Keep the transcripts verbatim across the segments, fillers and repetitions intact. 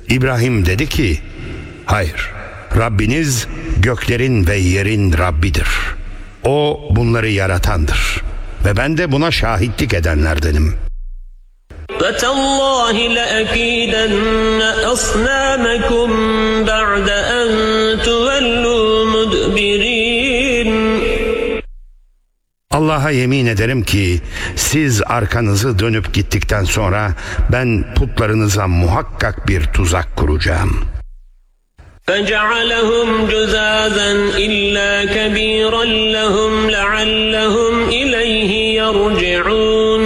İbrahim dedi ki, hayır, Rabbiniz göklerin ve yerin Rabbidir. O bunları yaratandır ve ben de buna şahitlik edenlerdenim. فَتَاللّٰهِ لَأَكِيدَنَّ أَصْنَامَكُمْ بَعْدَ أَنْ تُوَلُّوا مُدْبِرِينَ. Allah'a yemin ederim ki siz arkanızı dönüp gittikten sonra ben putlarınıza muhakkak bir tuzak kuracağım. فَجَعَلَهُمْ جُذَاذًا إِلَّا كَبِيرًا لَهُمْ لَعَلَّهُمْ إِلَيْهِ يَرْجِعُونَ.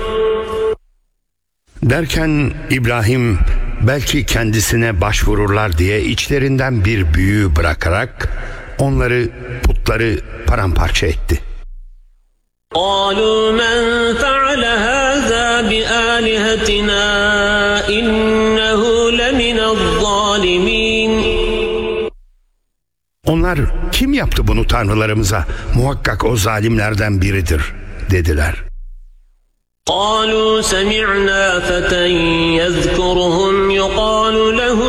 Derken İbrahim belki kendisine başvururlar diye içlerinden bir büyüğü bırakarak onları, putları paramparça etti. قَالُوا مَنْ فَعَلَ هَذَا بِآلِهَتِنَا إِنَّهُ لَمِنَ الظَّالِمِينَ. Onlar, kim yaptı bunu tanrılarımıza? Muhakkak o zalimlerden biridir dediler. قَالُوا سَمِعْنَا فَتًى يَذْكُرُهُمْ يُقَالُ لَهُ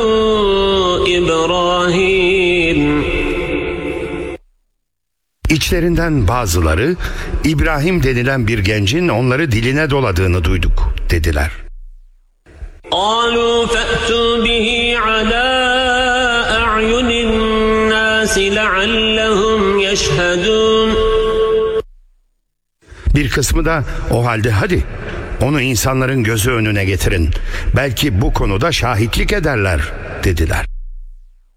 إِبْرَاهِيمُ. İçlerinden bazıları, İbrahim denilen bir gencin onları diline doladığını duyduk dediler. قَالُوا فَأْتُوا بِهِ عَلَى أَعْيُنِ النَّاسِ لَعَلَّهُمْ يَشْهَدُونَ. Bir kısmı da o halde hadi onu insanların gözü önüne getirin, belki bu konuda şahitlik ederler dediler.